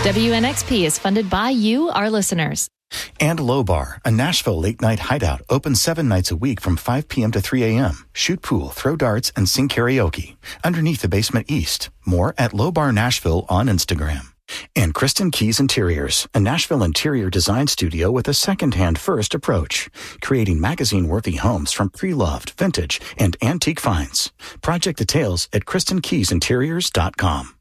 WNXP is funded by you, our listeners. And Low Bar, a Nashville late-night hideout, open 7 nights a week from 5 p.m. to 3 a.m. Shoot pool, throw darts, and sing karaoke. Underneath the basement east. More at Low Bar Nashville on Instagram. And Kristen Keys Interiors, a Nashville interior design studio with a second-hand first approach, creating magazine-worthy homes from pre-loved, vintage, and antique finds. Project details at KristenKeysInteriors.com.